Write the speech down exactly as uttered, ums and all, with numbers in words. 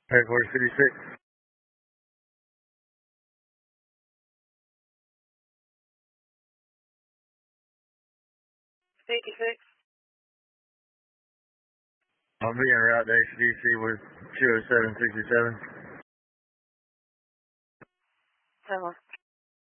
Headquarters fifty-six. fifty-six. I'm being route to H D C with two oh seven sixty-seven. Hello.